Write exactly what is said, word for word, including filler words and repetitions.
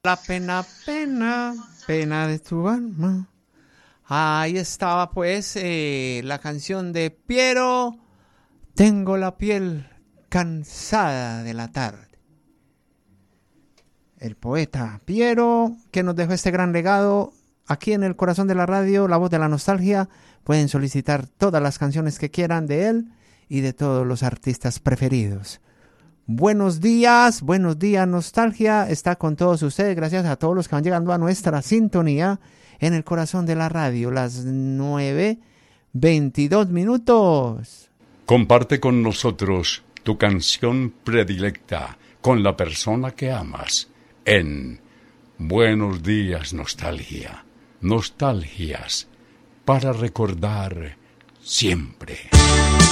La pena, pena, pena de tu alma. Ahí estaba pues eh, la canción de Piero, Tengo la piel cansada de la tarde. El poeta Piero, que nos dejó este gran legado aquí en el corazón de la radio, La Voz de la Nostalgia. Pueden solicitar todas las canciones que quieran de él y de todos los artistas preferidos. Buenos días, buenos días, Nostalgia. Está con todos ustedes, gracias a todos los que van llegando a nuestra sintonía en el corazón de la radio, las nueve veintidós minutos. Comparte con nosotros tu canción predilecta con la persona que amas en Buenos días, Nostalgia. Nostalgias para recordar siempre.